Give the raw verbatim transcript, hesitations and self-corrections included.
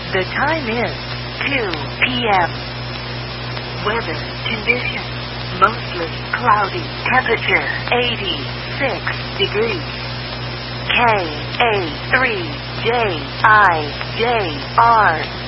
The time is two p.m. Weather conditions: mostly cloudy. Temperature eighty-six degrees. K A three J I J R